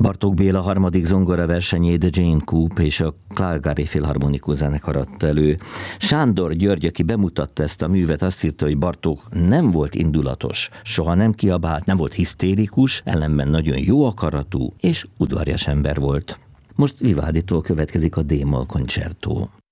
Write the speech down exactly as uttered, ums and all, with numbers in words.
Bartók Béla harmadik zongora versenyét Jane Coop és a Calgary Filharmonikus zenekar adta elő. Sándor György, aki bemutatta ezt a művet, azt írta, hogy Bartók nem volt indulatos, soha nem kiabált, nem volt hisztérikus, ellenben nagyon jó akaratú és udvarias ember volt. Most Vivalditól következik a D-moll koncertó.